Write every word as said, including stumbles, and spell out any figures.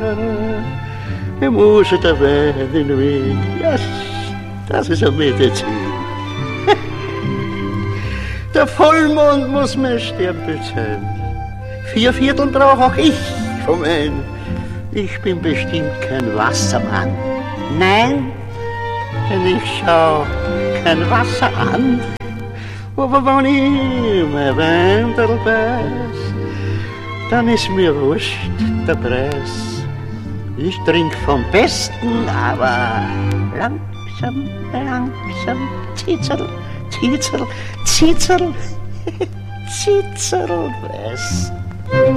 Ich muss der Wein in Wien. Ja, das ist eine Medizin. Der Vollmond muss mein Sternbild sein. Vier Viertel brauch auch ich vom Wein. Ich bin bestimmt kein Wassermann. Nein, denn ich schau kein Wasser an. Aber wenn ich mein Wein beiß, dann ist mir wurscht der Preis. Ich trink vom Besten, aber langsam, langsam, zitzel, zitzel, zitzel, zitzel, weiß.